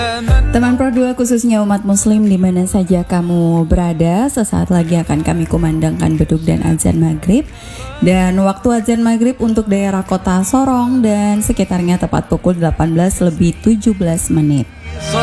Teman Pro 2 khususnya umat muslim di mana saja kamu berada, sesaat lagi akan kami kumandangkan beduk dan azan maghrib. Dan waktu azan maghrib untuk daerah kota Sorong dan sekitarnya tepat pukul 18 lebih 17 menit.